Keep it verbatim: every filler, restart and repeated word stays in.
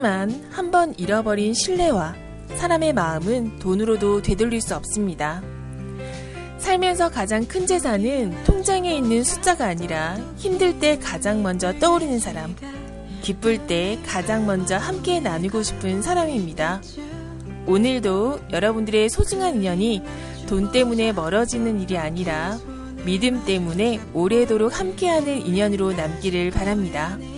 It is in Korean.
하지만 한번 잃어버린 신뢰와 사람의 마음은 돈으로도 되돌릴 수 없습니다. 살면서 가장 큰 재산은 통장에 있는 숫자가 아니라 힘들 때 가장 먼저 떠오르는 사람, 기쁠 때 가장 먼저 함께 나누고 싶은 사람입니다. 오늘도 여러분들의 소중한 인연이 돈 때문에 멀어지는 일이 아니라 믿음 때문에 오래도록 함께하는 인연으로 남기를 바랍니다.